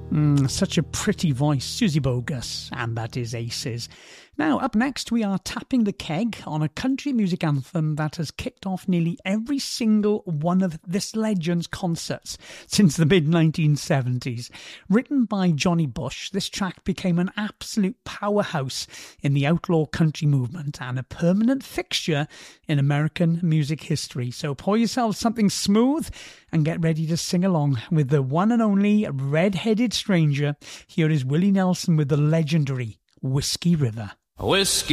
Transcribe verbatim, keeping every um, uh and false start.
Mm, such a pretty voice, Susie Bogus, and that is Aces. Now, up next, we are tapping the keg on a country music anthem that has kicked off nearly every single one of this legend's concerts since the mid nineteen seventies. Written by Johnny Bush, this track became an absolute powerhouse in the outlaw country movement and a permanent fixture in American music history. So pour yourselves something smooth and get ready to sing along with the one and only red-headed stranger. Here is Willie Nelson with the legendary Whiskey River. Whiskey